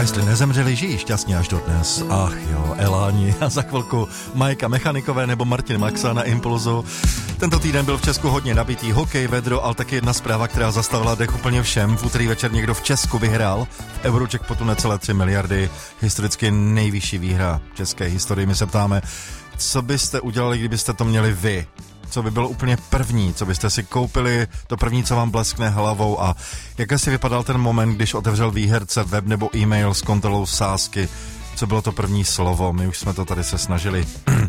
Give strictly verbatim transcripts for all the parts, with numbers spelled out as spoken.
A jestli nezemřeli, žijí šťastně až dodnes. Ach jo, Eláni. A za chvilku Majka Mechanikové nebo Martin Maxa na Impulzu. Tento týden byl v Česku hodně nabitý hokej, vedro, ale taky jedna zpráva, která zastavila dech úplně všem. V úterý večer někdo v Česku vyhrál v Eurojackpotu necelé tři miliardy. Historicky nejvyšší výhra v české historii. My se ptáme, co byste udělali, kdybyste to měli vy? Co by bylo úplně první, co byste si koupili, to první, co vám bleskne hlavou a jak asi vypadal ten moment, když otevřel výherce web nebo e-mail s kontrolou sázky, co bylo to první slovo, my už jsme to tady se snažili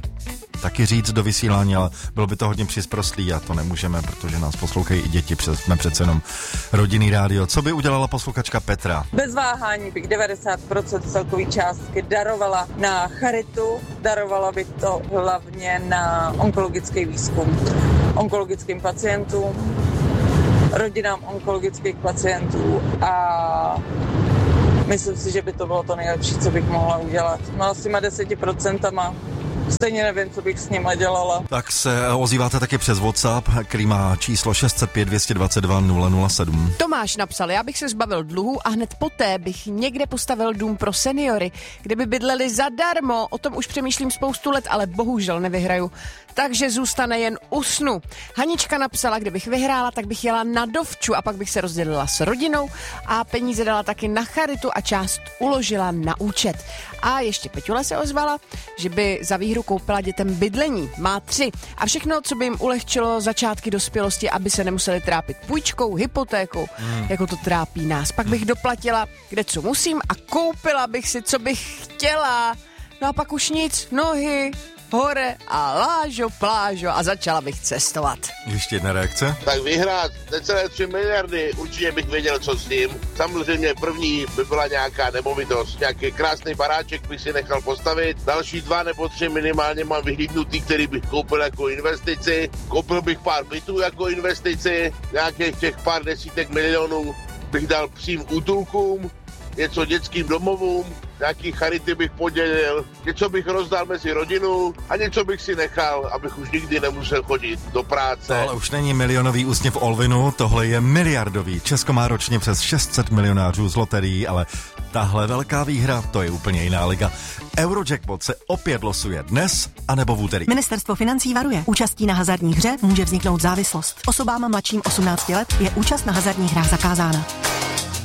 taky říct do vysílání, ale bylo by to hodně přizprostlý a to nemůžeme, protože nás poslouchají i děti, jsme přece jenom rodinný rádio. Co by udělala posluchačka Petra? Bez váhání bych devadesát procent celkové částky darovala na charitu, darovala bych to hlavně na onkologický výzkum, onkologickým pacientům, rodinám onkologických pacientů a myslím si, že by to bylo to nejlepší, co bych mohla udělat. No a s těma deseti procentama stejně nevím, co bych s nima dělala. Tak se ozýváte taky přes WhatsApp, který má číslo šest set pět dvě stě dvacet dva nula nula sedm. Tomáš napsal, já bych se zbavil dluhů a hned poté bych někde postavil dům pro seniory, kde by bydleli zadarmo. O tom už přemýšlím spoustu let, ale bohužel nevyhraju. Takže zůstane jen u snu. Hanička napsala, kdybych vyhrála, tak bych jela na dovču a pak bych se rozdělila s rodinou a peníze dala taky na charitu a část uložila na účet. A ještě Peťula se ozvala, že by za výhru koupila dětem bydlení. Má tři. A všechno, co by jim ulehčilo začátky dospělosti, aby se nemuseli trápit půjčkou, hypotékou, mm. jako to trápí nás. Pak bych doplatila, kde co musím a koupila bych si, co bych chtěla. No a pak už nic, nohy, hore a lážo, plážo a začala bych cestovat. Ještě jedna reakce? Tak vyhrát necelé tři miliardy, určitě bych věděl, co s tím. Samozřejmě první by byla nějaká nemovitost, nějaký krásný baráček bych si nechal postavit, další dva nebo tři minimálně mám vyhlídnutý, který bych koupil jako investici, koupil bych pár bytů jako investici, nějakých těch pár desítek milionů bych dal přím útulkům, něco dětským domovům, nějaký charity bych podělil, něco bych rozdal mezi rodinu a něco bych si nechal, abych už nikdy nemusel chodit do práce. To ale už není milionový úsměv Olvinu, tohle je miliardový. Česko má ročně přes šest set milionářů z loterií, ale tahle velká výhra, to je úplně jiná liga. Eurojackpot se opět losuje dnes anebo v úterý. Ministerstvo financí varuje. Účastí na hazardní hře může vzniknout závislost. Osobám mladším osmnácti let je účast na hazardních hrách zakázána.